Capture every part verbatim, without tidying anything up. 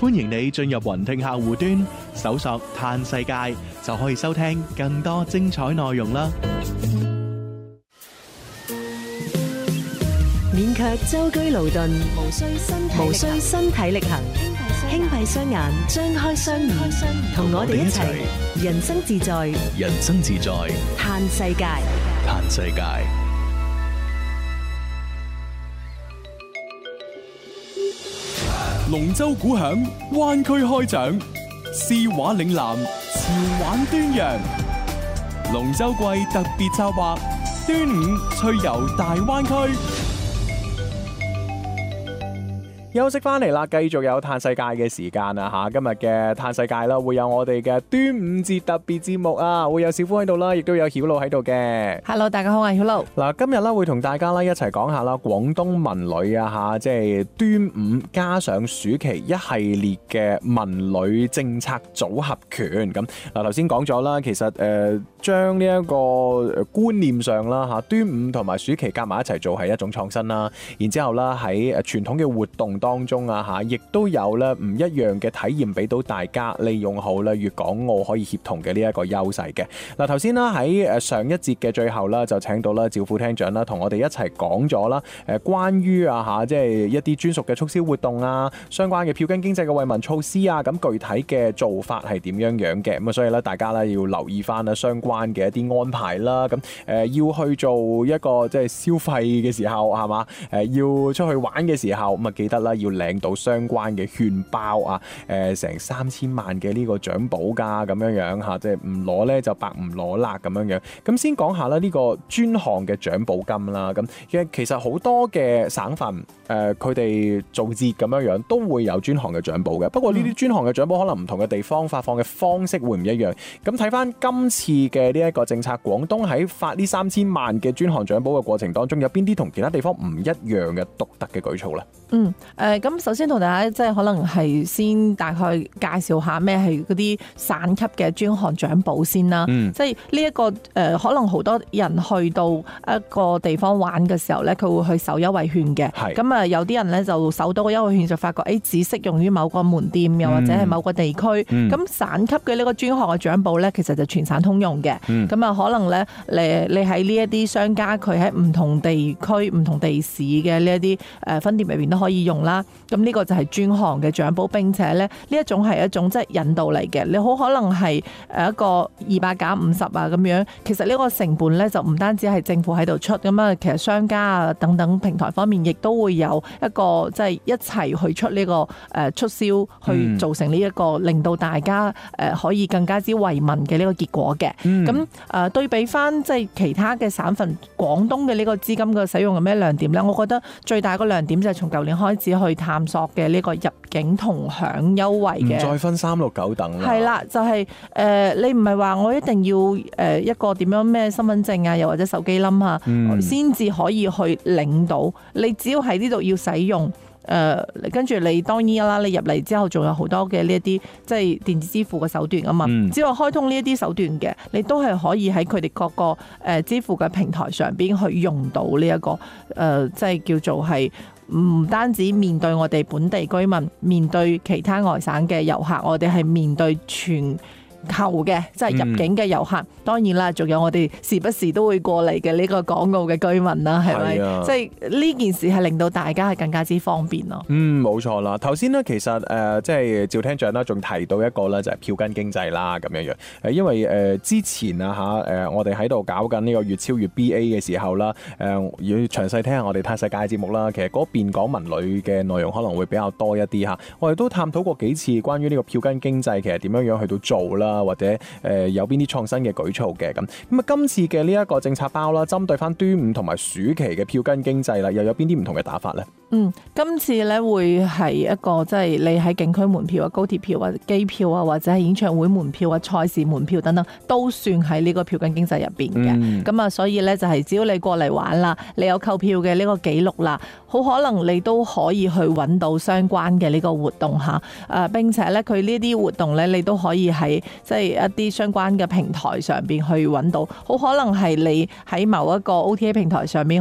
歡迎你進入雲聽客戶端，搜索嘆世界，就可以收聽更多精彩內容啦。 免卻舟車勞頓，無需身體無需身體力行，輕閉雙眼，張開雙耳，同我哋一齊人生自在， 人生自在， 嘆世界， 嘆世界。 龍舟鼓響，灣區開獎，詩畫嶺南，潮玩端陽。龍舟季特別策劃，端午趣遊大灣區。休息翻嚟啦，繼續有嘆世界嘅時間啊吓！今日嘅嘆世界啦，會有我哋嘅端午節特別節目啊，會有小夫喺度啦，亦都有曉露喺度嘅。 Hello， 大家好，我係曉露。 嗱，今日啦會同大家啦一齊講下啦廣東文旅啊吓，即係端午加上暑期一系列嘅文旅政策組合拳。咁嗱，頭先講咗啦，其實誒將呢一個觀念上啦吓，端午同埋暑期夾埋一齊做係一種創新啦。然之後啦喺誒傳統嘅活動當中啊吓，亦都有咧唔一樣嘅體驗俾到大家，利用好咧粵港澳可以協同嘅呢一個優勢嘅。嗱，頭先啦喺誒上一節嘅最後啦，就請到啦趙副廳長啦，同我哋一齊講咗啦誒關於啊吓，即係一啲專屬嘅促銷活動啊，相關嘅票根經濟嘅惠民措施啊，咁具體嘅做法係點樣樣嘅？咁啊，所以咧大家咧要留意翻啦相關嘅一啲安排啦。咁誒要去做一個即係消費嘅時候係嘛？誒要出去玩嘅時候咁啊，記得啦。要領到相關嘅券包啊，誒成三千萬嘅呢個獎保㗎，咁樣樣嚇，即係唔攞咧就白唔攞啦咁樣樣。咁先講下啦，呢個專項嘅獎保金啦，咁其實好多嘅省份誒佢哋做節咁樣樣都會有專項嘅獎保嘅。不過呢啲專項嘅獎保可能唔同嘅地方發放嘅方式會唔一樣。咁睇翻今次嘅呢一個政策，廣東喺發呢三千萬嘅專項獎保嘅過程當中，有邊啲同其他地方唔一樣嘅獨特嘅舉措咧？ 嗯。誒咁、呃、首先同大家即係可能係先大概介紹下咩係嗰啲省級嘅專項獎保先啦。嗯、即係呢一個誒、呃，可能好多人去到一個地方玩嘅時候咧，佢會去搜優惠券嘅。咁啊是，有啲人咧就搜到個優惠券就發覺誒、欸，只適用於某個門店，又或者係某個地區。咁、嗯、省級嘅呢個專項嘅獎保咧，其實就全省通用嘅。咁啊、嗯，可能咧你你喺呢一啲商家佢喺唔同地區、唔同地市嘅呢一啲誒分店入邊都可以用啦。咁呢個就係專項嘅獎保，並且咧呢一種係一種即係引導嚟嘅。你好可能係誒一個二百減五十啊咁樣，其實呢個成本咧就唔單止係政府喺度出，咁啊其實商家啊等等平台方面亦都會有一個即係一齊去出呢個誒促銷，去造成呢一個令到大家誒可以更加之惠民嘅呢個結果嘅。咁誒、嗯、對比翻即係其他嘅省份，廣東嘅呢個資金嘅使用有咩亮點咧？我覺得最大個亮點就係從舊年開始去探索嘅呢個入境同享優惠嘅，唔再分三六九等啦。係啦，就係、是、誒、呃、你唔係話我一定要誒一個點樣咩身份證啊，又或者手機冧啊，先至、嗯、可以去領到。你只要喺呢度要使用。誒、呃，跟住你當然啦，你入嚟之後仲有好多嘅呢一啲即係電子支付嘅手段啊嘛，嗯、只要開通呢一啲手段嘅，你都係可以喺佢哋各個誒支付嘅平台上邊去用到呢、這、一個誒、呃，即係叫做係唔單止面對我哋本地居民，面對其他外省嘅遊客，我哋係面對全球嘅即係入境嘅遊客，嗯、當然啦，仲有我哋時不時都會過嚟嘅呢個港澳嘅居民啦，係咪？即係呢件事係令到大家係更加之方便咯。嗯， 冇錯啦。頭先咧，其實誒、呃，即係趙廳長啦，仲提到一個咧，就係票根經濟啦，咁樣樣。誒，因為誒、呃、之前啊嚇誒，我哋喺度搞緊呢個粵超越 B A 嘅時候啦，誒、呃，要詳細聽下我哋嘆世界節目啦。其實嗰邊講文旅嘅內容可能會比較多一啲嚇。我哋都探討過幾次關於呢個票根經濟，其實點樣樣去到做啦。或者誒有邊啲創新嘅舉措嘅咁咁啊？今次嘅呢一個政策包啦，針對翻端午同埋暑期嘅票根經濟啦，又有邊啲唔同嘅打法呢？ 嗯，今次咧會係一個即係、就是、你喺景區門票啊、高鐵票啊、機票啊，或者係演唱會門票啊、賽事門票等等，都算喺呢個票根經濟入邊嘅。咁啊、嗯，所以咧就係只要你過嚟玩啦，你有購票嘅呢個記錄啦，好可能你都可以去揾到相關嘅呢個活動嚇。誒、呃、並且咧佢呢啲活動咧，你都可以喺即係一啲相關嘅平台上邊去揾到，好可能係你喺某一個 O T A 平台上面去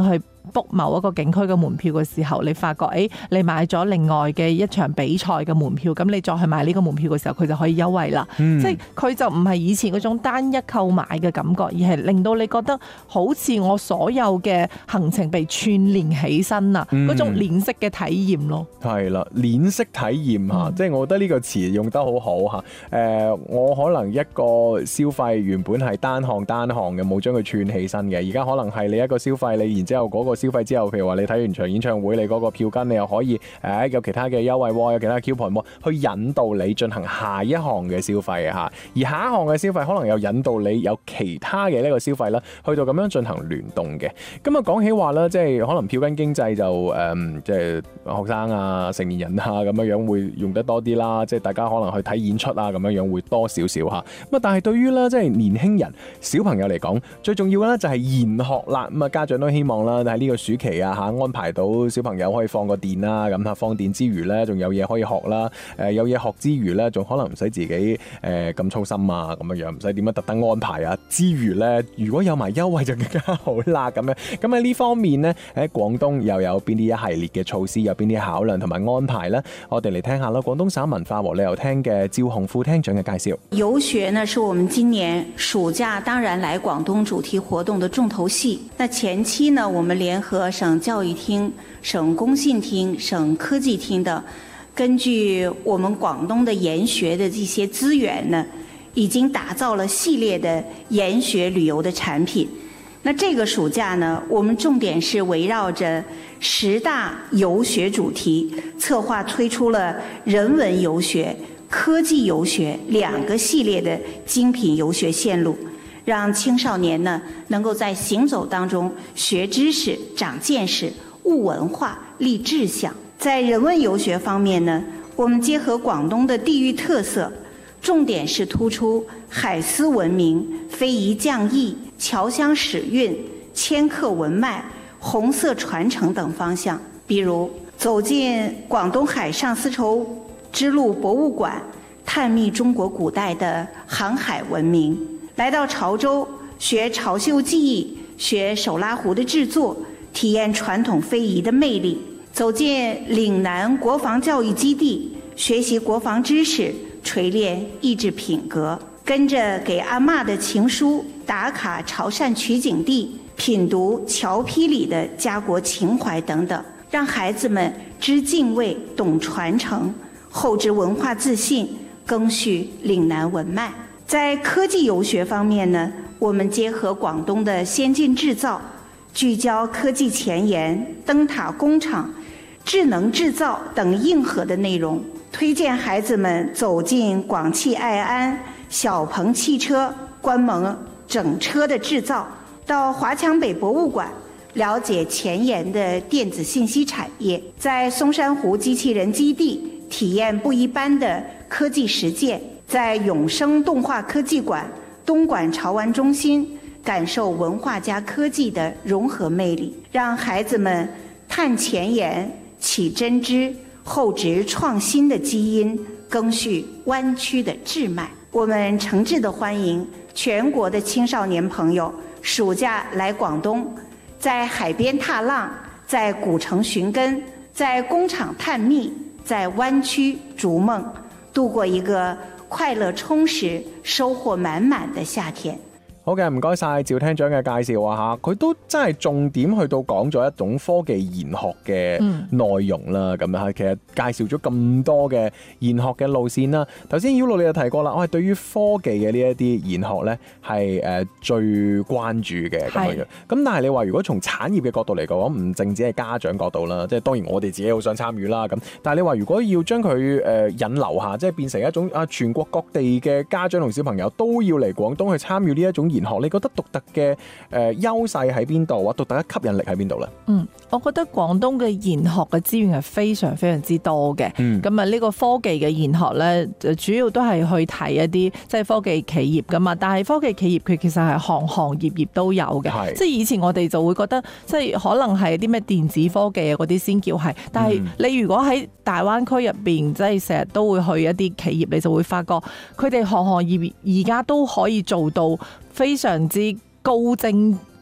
book 某一個景區嘅門票嘅時候，你發覺誒、欸、你買咗另外嘅一場比賽嘅門票，咁你再去買呢個門票嘅時候，佢就可以優惠啦。嗯、即係佢就唔係以前嗰種單一購買嘅感覺，而係令到你覺得好似我所有嘅行程被串連起身啊，嗰、嗯、種連式嘅體驗咯。 係啦，連式體驗嚇，嗯、即係我覺得呢個詞用得好好嚇。誒、呃，我可能一個消費原本係單項單項嘅，冇將佢串起身嘅，而家可能係你一個消費，你然之後嗰個消費之後，譬如話你睇完場演唱會，你嗰個票根你又可以誒、呃、有其他嘅優惠喎，有其他嘅 coupon 喎，去引導你進行下一項嘅消費嚇。而下一項嘅消費可能又引導你有其他嘅呢個消費啦，去到咁樣進行聯動嘅。咁啊講起話啦，即係可能票根經濟就誒、嗯，即係學生啊、成年人啊咁樣樣會用得多啲啦。即係大家可能去睇演出啊咁樣樣會多少少嚇。咁啊，但係對於咧即係年輕人、小朋友嚟講，最重要嘅咧就係研學啦。咁啊，家長都希望啦喺呢個暑期啊嚇安排到小朋友可以放個電啦，咁啊放電之餘咧，仲有嘢可以學啦。誒有嘢學之餘咧，仲可能唔使自己誒咁操心啊咁樣樣，唔使點樣特登安排啊。之餘咧，如果有埋優惠就更加好啦咁樣。咁喺呢方面呢，喺廣東又有邊啲一系列嘅措施，有邊啲考量同埋安排呢？我哋嚟聽下啦。廣東省文化和旅遊廳嘅趙洪副廳長嘅介紹。 遊學呢，是我們今年暑假當然來廣東主題活動的重頭戲。那前期呢，我們聯合省教育廳、省工信廳、省科技廳等，根據我們廣東的研學的這些資源呢，已經打造了系列的研學旅遊的產品。那這個暑假呢，我們重點是圍繞着十大遊學主題，策劃推出了人文遊學、科技遊學兩個系列的精品遊學線路，讓青少年呢能夠在行走當中學知識、長見識、悟文化、立志向。在人文遊學方面呢，我們結合廣東的地域特色，重點是突出海絲文明、非遺匠藝、僑鄉史韻、遷客文脈、紅色傳承等方向。比如走進廣東海上絲綢之路博物館，探秘中國古代的航海文明；來到潮州學潮繡技藝，學手拉壺的製作，體驗傳統非遺的魅力；走進嶺南國防教育基地，學習國防知識，錘煉意志品格；跟着給阿嬷的情書打卡潮汕取景地，品讀僑埤裡的家國情懷等等，讓孩子們知敬畏、懂傳承，厚植文化自信，謄續嶺南文脈。在科技遊學方面呢，我們結合廣東的先進製造，聚焦科技前沿、燈塔工廠、智能製造等硬核的內容，推薦孩子們走進廣汽愛安、小鵬汽車，觀摩整車的製造，到華強北博物館了解前沿的電子信息產業，在松山湖機器人基地體驗不一般的科技實踐，在永生動畫科技館、東莞潮玩中心感受文化加科技的融合魅力，讓孩子們探前沿、起真知、厚植創新的基因，謄續灣區的智脈。我們誠摯地歡迎全國的青少年朋友暑假來廣東，在海邊踏浪，在古城尋根，在工廠探秘，在灣區逐夢，度過一個快樂充實、收穫滿滿的夏天。 好嘅，唔該晒趙廳長嘅介紹啊嚇，佢都真係重點去到講咗一種科技研學嘅內容啦，咁啊、嗯，其實介紹咗咁多嘅研學嘅路線啦。頭先曉露你就提過啦，我係對於科技嘅呢一啲研學咧係誒最關注嘅咁樣樣。咁但係你話如果從產業嘅角度嚟講，唔淨止係家長角度啦，即係當然我哋自己好想參與啦。咁但係你話如果要將佢誒引流下，即係變成一種啊全國各地嘅家長同小朋友都要嚟廣東去參與呢一種研學，你覺得獨特嘅誒優勢喺邊度啊？獨特嘅吸引力喺邊度咧？嗯， 我覺得廣東嘅研學嘅資源係非常非常之多嘅。咁啊、嗯，呢個科技嘅研學咧，就主要都係去睇一啲即係科技企業噶嘛。但係科技企業佢其實係行行業業都有嘅。是即係以前我哋就會覺得，即係可能係啲咩電子科技啊嗰啲先叫係。但係你如果喺大灣區入邊，即係成日都會去一啲企業，你就會發覺佢哋行行業業而家都可以做到非常之高精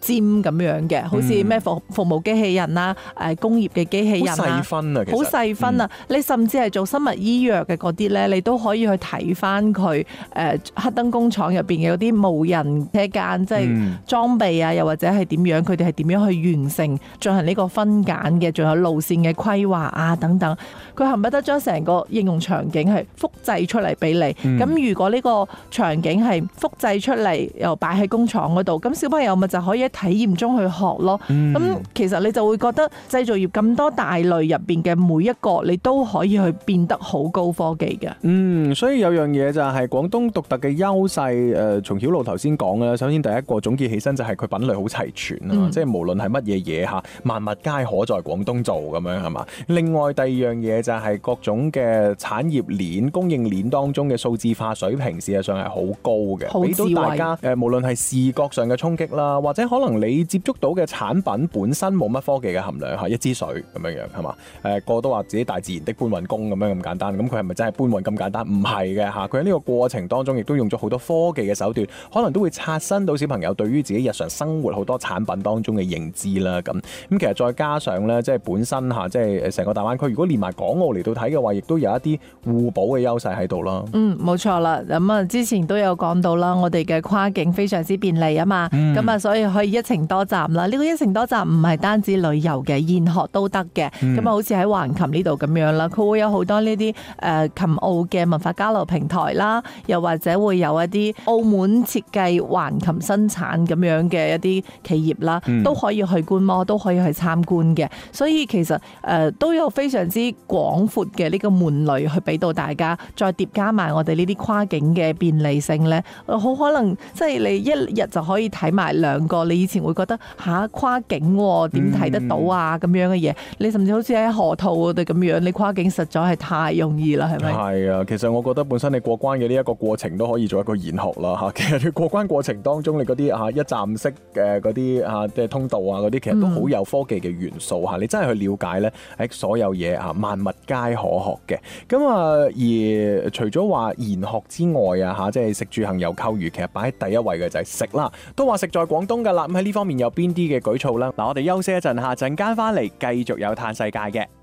尖咁樣嘅，好似咩服服務機器人啦、誒工業嘅機器人好啦， 細分啊，其實好細分啊！ 嗯、 你甚至係做生物醫藥嘅嗰啲咧，你都可以去睇翻佢誒黑燈工廠入邊嘅嗰啲無人車間，即係裝備啊，又或者係點樣，佢哋係點樣去完成進行呢個分揀嘅，仲有路線嘅規劃啊等等，佢恨不得將成個應用場景係複製出嚟俾你。咁、嗯、如果呢個場景係複製出嚟，又擺喺工廠嗰度，咁小朋友咪就可以喺體驗中去學咯。咁、嗯、其實你就會覺得製造業咁多大類入邊嘅每一個，你都可以去變得好高科技嘅。 嗯，所以有樣嘢就係廣東獨特嘅優勢。誒、呃，從曉露頭先講啦，首先第一個總結起身就係佢品類好齊全啊，嗯、即係無論係乜嘢嘢嚇，萬物皆可在廣東做咁樣係嘛。另外第二樣嘢就係各種嘅產業鏈、供應鏈當中嘅數字化水平，事實上係好高嘅，俾到大家誒、呃，無論係視覺上嘅衝擊啦，或者可能你接觸到嘅產品本身冇乜科技嘅含量嚇，一支水咁樣樣係嘛？誒、呃、個都話自己大自然的搬運工咁樣咁簡單，咁佢係咪真係搬運咁簡單？唔係嘅嚇，佢喺呢個過程當中亦都用咗好多科技嘅手段，可能都會刷新到小朋友對於自己日常生活好多產品當中嘅認知啦。咁咁其實再加上咧，即係本身嚇，即係成個大灣區，如果連埋港澳嚟到睇嘅話，亦都有一啲互補嘅優勢喺度啦。 嗯，冇錯啦。咁啊，之前都有講到啦，我哋嘅跨境非常之便利啊嘛。咁啊、嗯，所以可以一程多站啦。呢、這個一程多站唔係單止旅遊嘅，研學都得嘅。咁啊、嗯，好似喺橫琴呢度咁樣啦，佢會有好多呢啲誒琴澳嘅文化交流平台啦，又或者會有一啲澳門設計橫琴生產咁樣嘅一啲企業啦，嗯、都可以去觀摩，都可以去參觀嘅。所以其實誒、呃、都有非常之廣闊嘅呢個門類去俾到大家，再疊加埋我哋呢啲跨境嘅便利性咧，好可能即係你一日就可以睇埋兩個。你以前會覺得吓、啊、跨境點睇得到啊咁、嗯、樣嘅嘢，你甚至好似喺河套我哋咁樣，你跨境實在係太容易啦，係咪？ 係啊，其實我覺得本身你過關嘅呢一個過程都可以做一個研學啦嚇。其實你過關過程當中，你嗰啲嚇一站式嘅嗰啲嚇即係通道啊嗰啲，其實都好有科技嘅元素嚇。嗯、你真係去了解咧，喺所有嘢嚇萬物皆可學嘅。咁啊，而除咗話研學之外啊嚇，即係食住行遊購娛，其實擺喺第一位嘅就係食啦。都話食在廣東㗎啦。咁喺呢方面有邊啲嘅舉措啦？嗱，我哋休息一陣，下陣間翻嚟繼續有嘆世界嘅。